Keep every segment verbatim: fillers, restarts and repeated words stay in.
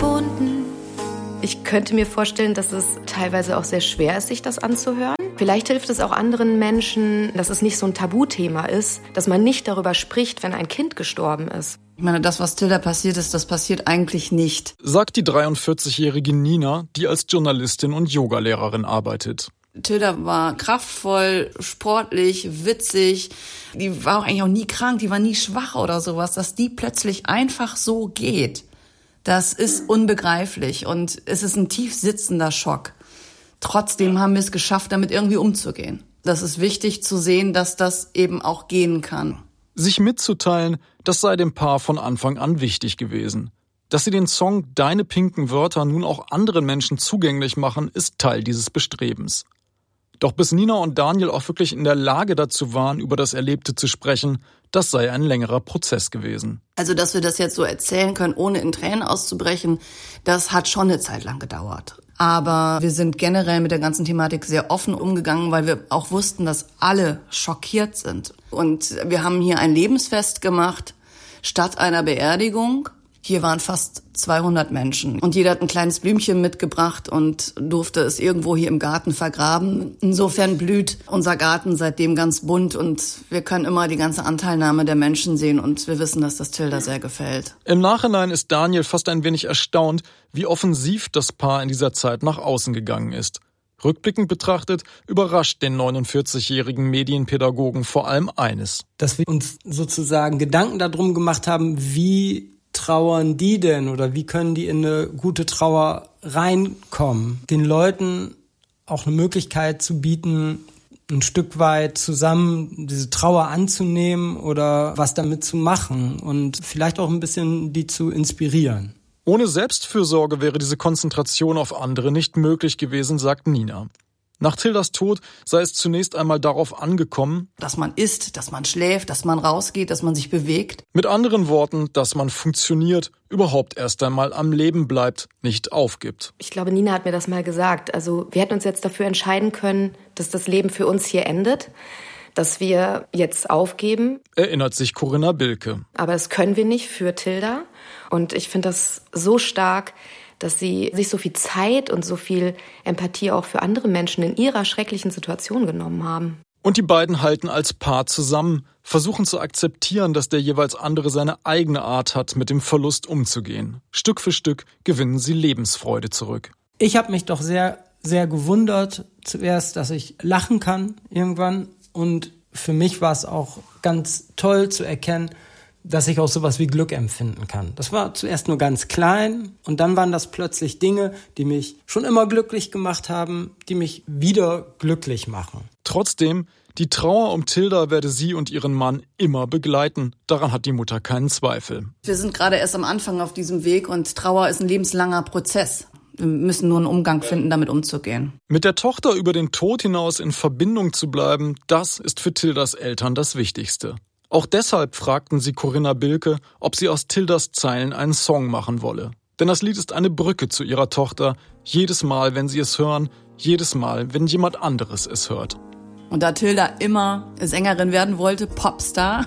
verbunden. Ich könnte mir vorstellen, dass es teilweise auch sehr schwer ist, sich das anzuhören. Vielleicht hilft es auch anderen Menschen, dass es nicht so ein Tabuthema ist, dass man nicht darüber spricht, wenn ein Kind gestorben ist. Ich meine, das, was Tilda passiert ist, das passiert eigentlich nicht. Sagt die dreiundvierzigjährige Nina, die als Journalistin und Yogalehrerin arbeitet. Tilda war kraftvoll, sportlich, witzig. Die war auch eigentlich auch nie krank, die war nie schwach oder sowas. Dass die plötzlich einfach so geht, das ist unbegreiflich und es ist ein tief sitzender Schock. Trotzdem haben wir es geschafft, damit irgendwie umzugehen. Das ist wichtig zu sehen, dass das eben auch gehen kann. Sich mitzuteilen, das sei dem Paar von Anfang an wichtig gewesen. Dass sie den Song Deine pinken Wörter nun auch anderen Menschen zugänglich machen, ist Teil dieses Bestrebens. Doch bis Nina und Daniel auch wirklich in der Lage dazu waren, über das Erlebte zu sprechen, das sei ein längerer Prozess gewesen. Also, dass wir das jetzt so erzählen können, ohne in Tränen auszubrechen, das hat schon eine Zeit lang gedauert. Aber wir sind generell mit der ganzen Thematik sehr offen umgegangen, weil wir auch wussten, dass alle schockiert sind. Und wir haben hier ein Lebensfest gemacht, statt einer Beerdigung. Hier waren fast zweihundert Menschen und jeder hat ein kleines Blümchen mitgebracht und durfte es irgendwo hier im Garten vergraben. Insofern blüht unser Garten seitdem ganz bunt und wir können immer die ganze Anteilnahme der Menschen sehen und wir wissen, dass das Tilda sehr gefällt. Im Nachhinein ist Daniel fast ein wenig erstaunt, wie offensiv das Paar in dieser Zeit nach außen gegangen ist. Rückblickend betrachtet überrascht den neunundvierzigjährigen Medienpädagogen vor allem eines. Dass wir uns sozusagen Gedanken darum gemacht haben, wie trauern die denn oder wie können die in eine gute Trauer reinkommen? Den Leuten auch eine Möglichkeit zu bieten, ein Stück weit zusammen diese Trauer anzunehmen oder was damit zu machen und vielleicht auch ein bisschen die zu inspirieren. Ohne Selbstfürsorge wäre diese Konzentration auf andere nicht möglich gewesen, sagt Nina. Nach Tildas Tod sei es zunächst einmal darauf angekommen, dass man isst, dass man schläft, dass man rausgeht, dass man sich bewegt. Mit anderen Worten, dass man funktioniert, überhaupt erst einmal am Leben bleibt, nicht aufgibt. Ich glaube, Nina hat mir das mal gesagt. Also wir hätten uns jetzt dafür entscheiden können, dass das Leben für uns hier endet, dass wir jetzt aufgeben. Erinnert sich Corinna Bilke. Aber das können wir nicht für Tilda. Und ich finde das so stark, dass sie sich so viel Zeit und so viel Empathie auch für andere Menschen in ihrer schrecklichen Situation genommen haben. Und die beiden halten als Paar zusammen, versuchen zu akzeptieren, dass der jeweils andere seine eigene Art hat, mit dem Verlust umzugehen. Stück für Stück gewinnen sie Lebensfreude zurück. Ich habe mich doch sehr, sehr gewundert, zuerst, dass ich lachen kann irgendwann. Und für mich war es auch ganz toll zu erkennen, dass ich auch sowas wie Glück empfinden kann. Das war zuerst nur ganz klein und dann waren das plötzlich Dinge, die mich schon immer glücklich gemacht haben, die mich wieder glücklich machen. Trotzdem, die Trauer um Tilda werde sie und ihren Mann immer begleiten. Daran hat die Mutter keinen Zweifel. Wir sind gerade erst am Anfang auf diesem Weg und Trauer ist ein lebenslanger Prozess. Wir müssen nur einen Umgang finden, damit umzugehen. Mit der Tochter über den Tod hinaus in Verbindung zu bleiben, das ist für Tildas Eltern das Wichtigste. Auch deshalb fragten sie Corinna Bilke, ob sie aus Tildas Zeilen einen Song machen wolle. Denn das Lied ist eine Brücke zu ihrer Tochter. Jedes Mal, wenn sie es hören, jedes Mal, wenn jemand anderes es hört. Und da Tilda immer Sängerin werden wollte, Popstar,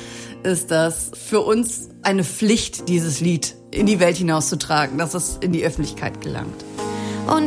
ist das für uns eine Pflicht, dieses Lied in die Welt hinauszutragen, dass es in die Öffentlichkeit gelangt.